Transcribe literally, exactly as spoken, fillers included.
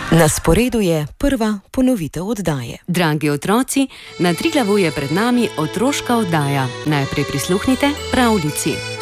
Na sporedu je prva ponovitev oddaje. Dragi otroci, na Triglavu je pred nami otroška oddaja. Najprej prisluhnite pravljici.